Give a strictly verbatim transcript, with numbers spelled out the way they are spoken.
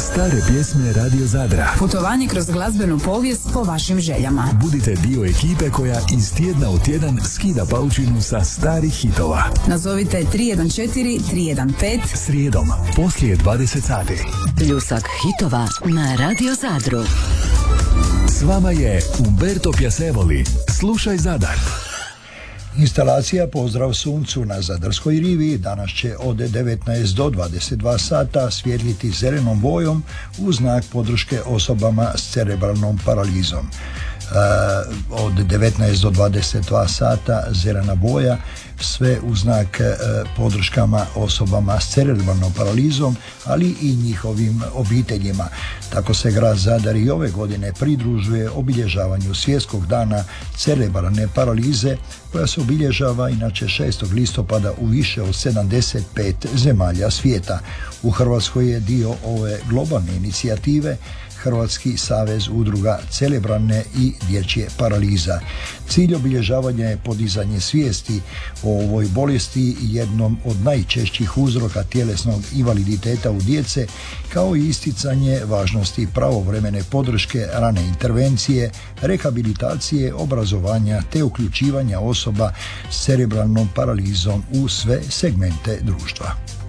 Stare pjesme Radio Zadra. Putovanje kroz glazbenu povijest po vašim željama. Budite dio ekipe koja iz tjedna u tjedan skida paučinu sa starih hitova. Nazovite tri jedan četiri tri jedan pet srijedom poslije dvadeset sati. Pljusak hitova na Radio Zadru. S vama je Umberto Pjasevoli. Slušaj Zadar. Instalacija Pozdrav suncu na Zadarskoj rivi danas će od devetnaest do dvadeset dva sata svjetliti zelenom bojom u znak podrške osobama s cerebralnom paralizom. Uh, od devetnaest do dvadeset dva sata zelena boja, sve u znak uh, podrškama osobama s cerebralnom paralizom, ali i njihovim obiteljima. Tako se grad Zadar i ove godine pridružuje obilježavanju svjetskog dana cerebralne paralize, koja se obilježava inače šestog listopada u više od sedamdeset pet zemalja svijeta. U Hrvatskoj je dio ove globalne inicijative Hrvatski savez udruga cerebralne i dječje paraliza. Cilj obilježavanja je podizanje svijesti o ovoj bolesti, jednom od najčešćih uzroka tjelesnog invaliditeta u djece, kao i isticanje važnosti pravovremene podrške, rane intervencije, rehabilitacije, obrazovanja te uključivanja osoba s cerebralnom paralizom u sve segmente društva.